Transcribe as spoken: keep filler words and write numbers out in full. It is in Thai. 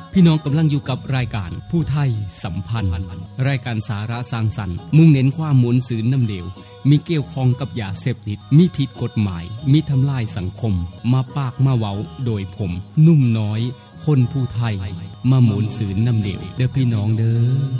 พี่น้องกำลังอยู่กับรายการผู้ไทยสัมพันธ์รายการสาระสร้างสรรค์มุ่งเน้นความมวลซื่นน้ำเหลวมีเกี่ยวข้องกับยาเสพติดมีผิดกฎหมายมีทำลายสังคมมาปากมาเว้าโดยผมนุ่มน้อยคนผู้ไทยมาหมุนซื่นน้ำเหลวเด้อพี่น้องเด้อ